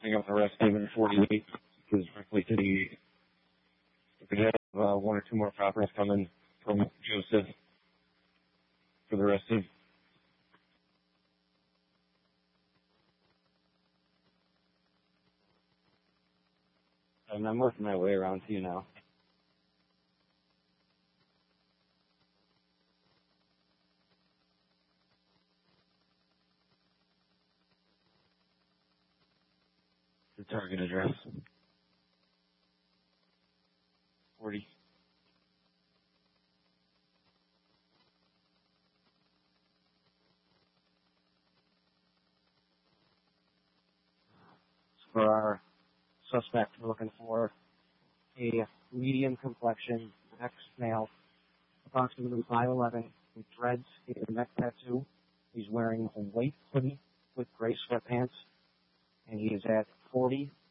wrapping up the rest even 48 is roughly to the. We could have one or two more properties coming from Joseph for the rest of. And I'm working my way around to you now. The target address. 40. For our suspect, we're looking for a medium complexion, ex-male, approximately 5'11", with dreads, a neck tattoo. He's wearing a white hoodie with gray sweatpants, and he is at 40